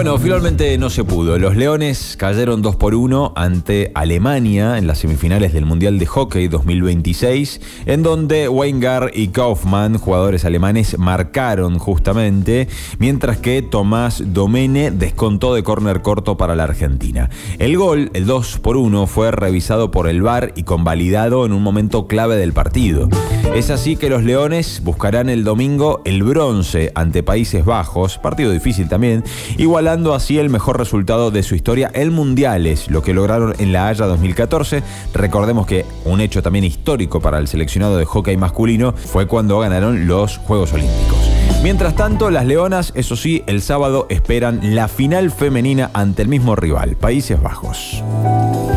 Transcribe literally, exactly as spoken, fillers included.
Bueno, finalmente no se pudo. Los Leones cayeron dos por uno ante Alemania en las semifinales del Mundial de Hockey dos mil veintiséis, en donde Weingart y Kaufmann, jugadores alemanes, marcaron justamente, mientras que Tomás Domene descontó de córner corto para la Argentina. El gol, el dos por uno, fue revisado por el V A R y convalidado en un momento clave del partido. Es así que los Leones buscarán el domingo el bronce ante Países Bajos, partido difícil también, igualando así el mejor resultado de su historia en mundiales, lo que lograron en La Haya dos mil catorce. Recordemos que un hecho también histórico para el seleccionado de hockey masculino fue cuando ganaron los Juegos Olímpicos. Mientras tanto, las Leonas, eso sí, el sábado esperan la final femenina ante el mismo rival, Países Bajos.